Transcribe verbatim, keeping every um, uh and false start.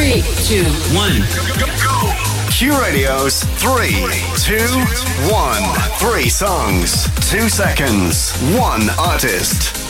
Three, two, one. Q Radio's three, two, one. Three songs, two seconds, one artist.